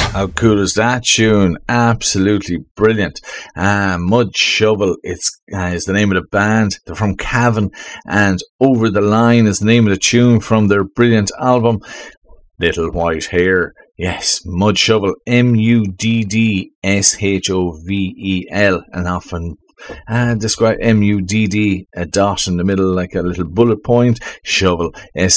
How cool is that tune? Absolutely brilliant. Mud Shovel is the name of the band. They're from Cavan, and Over the Line is the name of the tune from their brilliant album, Little White Hair. Yes, Mud Shovel, Muddsshovel, and often describe MUDD, a dot in the middle, like a little bullet point. Shovel,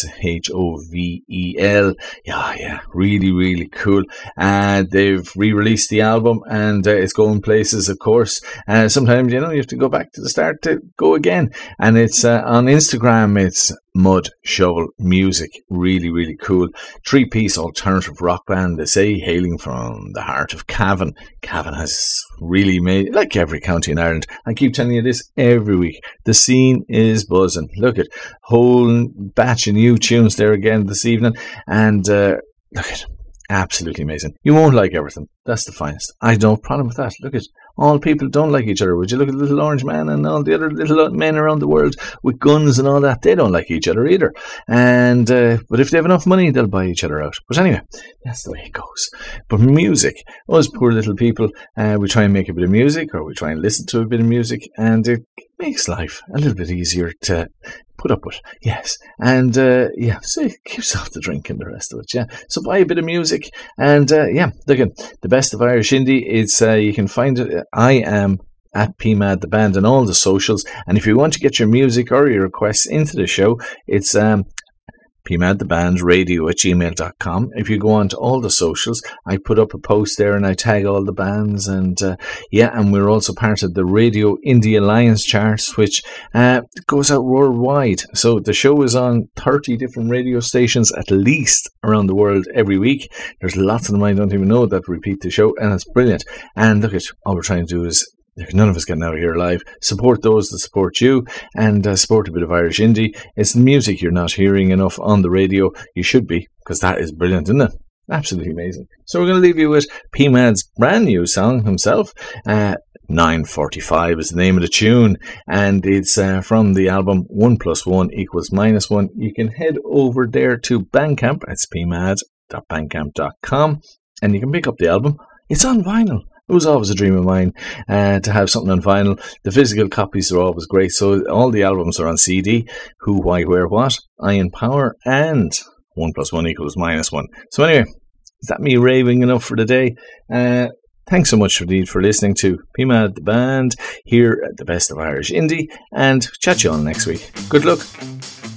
SHOVEL. Yeah, really, really cool. They've re-released the album, and it's going places, of course. Sometimes, you have to go back to the start to go again. And it's on Instagram, it's Mud Shovel Music. Really, really cool. 3-piece alternative rock band, they say, hailing from the heart of Cavan. Cavan has really made, like every county in Ireland, I keep telling you this every week, the scene is buzzing. Look at whole batch of new tunes there again this evening, and look at, absolutely amazing. You won't like everything. That's the finest. I don't problem with that. Look at, all people don't like each other. Would you look at the Little Orange Man and all the other little men around the world with guns and all that? They don't like each other either. And but if they have enough money, they'll buy each other out. But anyway, that's the way it goes. But music, us poor little people, we try and make a bit of music, or we try and listen to a bit of music, and it makes life a little bit easier to put up with. Yes. And so it keeps off the drink and the rest of it. Yeah. So buy a bit of music, and look at the best of Irish indie. It's you can find it. I am at PMAD the band on all the socials, and if you want to get your music or your requests into the show, it's PMADTheBandRadio@gmail.com. If you go on to all the socials, I put up a post there and I tag all the bands, and and we're also part of the Radio Indie Alliance charts, which goes out worldwide. So the show is on 30 different radio stations at least around the world every week. There's lots of them I don't even know that repeat the show, and it's brilliant. And look at, all we're trying to do is, none of us getting out of here live, support those that support you, and support a bit of Irish indie. It's music you're not hearing enough on the radio. You should be, because that is brilliant, isn't it? Absolutely amazing. So we're going to leave you with PMAD's brand new song himself. 945 is the name of the tune, and it's from the album 1 + 1 = -1. You can head over there to Bandcamp. It's pmad.bandcamp.com, and you can pick up the album. It's on vinyl. It was always a dream of mine to have something on vinyl. The physical copies are always great. So all the albums are on CD. Who, Why, Where, What, Iron Power, and 1 + 1 = -1. So anyway, is that me raving enough for the day? Thanks so much indeed for listening to PMAD the Band here at the Best of Irish Indie, and chat you all next week. Good luck.